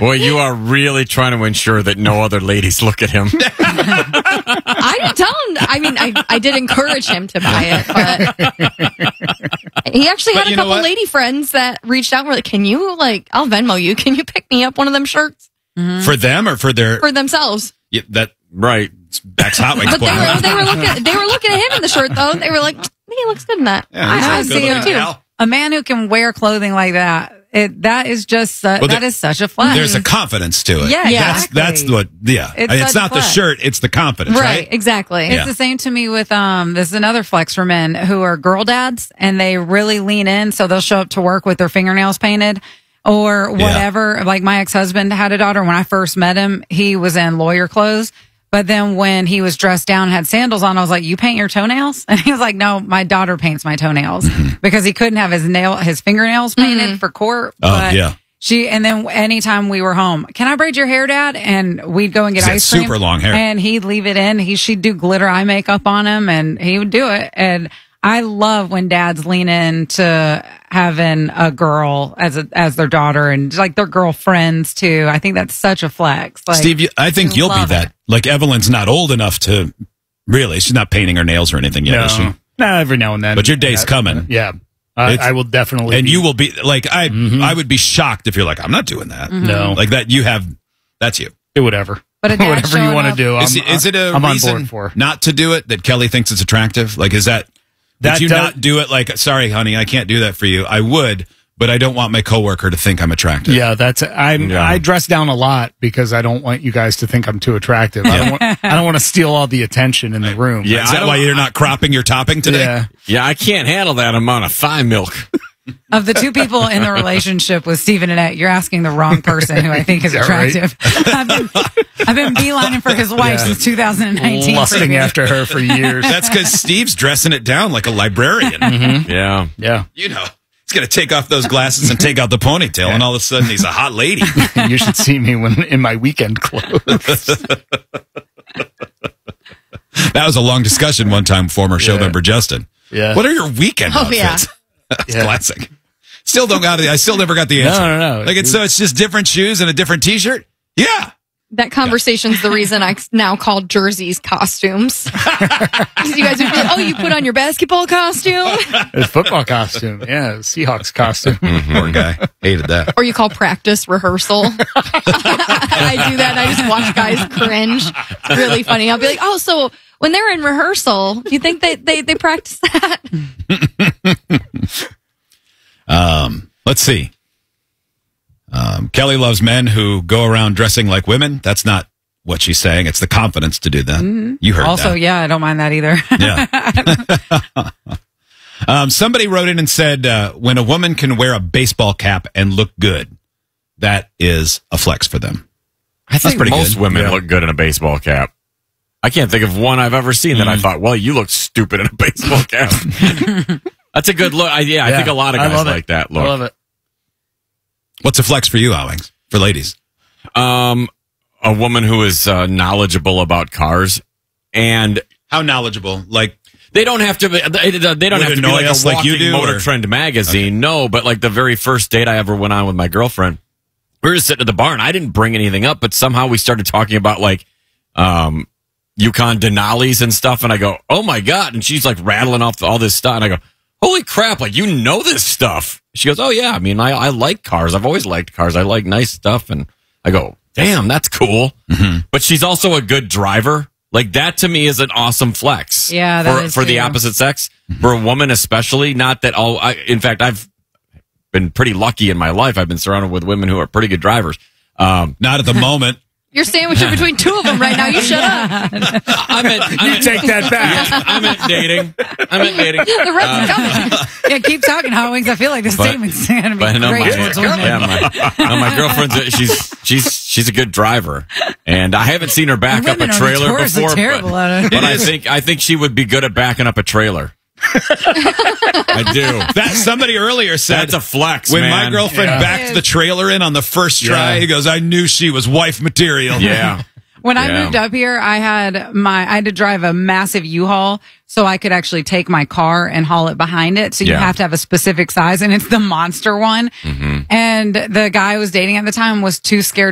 Well, you are really trying to ensure that no other ladies look at him. I didn't tell him. I mean, I did encourage him to buy it, but he actually had a couple lady friends that reached out and were like, "Can you I'll Venmo you. Can you pick me up one of them shirts for them or for themselves?" Yeah, right. That's Hot Wings. But they were looking at him in the shirt though. They were like, "He looks good in that." Yeah, I see him too. A man who can wear clothing like that. That is just that is such a flex. There's a confidence to it. Yeah, exactly. That's what. Yeah, it's not the shirt; it's the confidence, right? Exactly. It's the same to me with this is another flex for men who are girl dads, and they really lean in, so they'll show up to work with their fingernails painted or whatever. Yeah. Like my ex-husband had a daughter. When I first met him, he was in lawyer clothes. But then when he was dressed down and had sandals on, I was like, "You paint your toenails?" And he was like, "No, my daughter paints my toenails," because he couldn't have his fingernails painted for court. But and then anytime we were home, "Can I braid your hair, Dad?" And we'd go and get ice cream. Super long hair. And he'd leave it in. She'd do glitter eye makeup on him and he would do it. And I love when dads lean into having a girl as their daughter and like their girlfriends too. I think that's such a flex. Steve, I think you'll be that. Like Evelyn's not old enough to really. She's not painting her nails or anything yet, is she? No, every now and then. But your day's coming. Yeah, I will definitely. And you will be like I would be shocked if you're like, I'm not doing that. No, like that. That's you. Do whatever. But whatever you want to do. Is it a I'm reason on board for not to do it that Kelly thinks it's attractive? Like, is that? Did you not do it? Like, sorry, honey, I can't do that for you. I would, but I don't want my coworker to think I'm attractive. Yeah, I dress down a lot because I don't want you guys to think I'm too attractive. I don't want to steal all the attention in the room. Yeah, is that why you're not cropping your topping today? Yeah, I can't handle that amount of thigh milk. Of the two people in the relationship with Steve and Annette, you're asking the wrong person who I think is attractive. Right? I've been beelining for his wife since 2019. Lusting after her for years. That's because Steve's dressing it down like a librarian. Yeah. You know, he's going to take off those glasses and take out the ponytail, and all of a sudden he's a hot lady. You should see me in my weekend clothes. That was a long discussion one time, former show member Justin. Yeah. What are your weekend outfits? Yeah. That's classic. Still don't got it. I still never got the answer. No. Like it's just different shoes and a different T-shirt. Yeah. That conversation's the reason I now call jerseys costumes. You guys would be like, "Oh, you put on your basketball costume?" It's football costume. Yeah, Seahawks costume. Poor guy. Hated that. Or you call practice rehearsal. I do that and I just watch guys cringe. It's really funny. I'll be like, "Oh, so when they're in rehearsal, do you think they practice that?" Let's see. Kelly loves men who go around dressing like women. That's not what she's saying. It's the confidence to do that. You heard also, that. yeah, I don't mind that either. Yeah. Somebody wrote in and said, when a woman can wear a baseball cap and look good, that is a flex for them. I think most women look good in a baseball cap. I can't think of one I've ever seen that I thought, well, you look stupid in a baseball cap. That's a good look. I think a lot of guys like that look. I love it. What's a flex for you, Alex? For ladies? A woman who is knowledgeable about cars. And how knowledgeable? Like they don't have to be. They don't have to be like a walking like you do, Motor Trend magazine. Okay. No, but like the very first date I ever went on with my girlfriend, we were sitting at the bar and I didn't bring anything up, but somehow we started talking about like Yukon Denali's and stuff, and I go, "Oh my god!" And she's like rattling off all this stuff, and I go, "Holy crap! Like you know this stuff." She goes, "Oh yeah, I mean, I like cars. I've always liked cars. I like nice stuff." And I go, "Damn, that's cool." Mm-hmm. But she's also a good driver. Like that to me is an awesome flex. Yeah, for the opposite sex, for a woman especially. Not that in fact, I've been pretty lucky in my life. I've been surrounded with women who are pretty good drivers. Not at the moment. You're sandwiching between two of them right now. You shut up. You take that back. I meant dating. The rest is coming. Yeah, keep talking, Hot Wings. I feel like this statement's going to be great. My girlfriend's she's a good driver, and I haven't seen her back up a trailer before. But I think she would be good at backing up a trailer. I do. That somebody earlier said that's a flex. When my girlfriend backed the trailer in on the first try, he goes, "I knew she was wife material." Yeah. When I moved up here, I had to drive a massive U-Haul so I could actually take my car and haul it behind it. So you have to have a specific size, and it's the monster one. Mm-hmm. And the guy I was dating at the time was too scared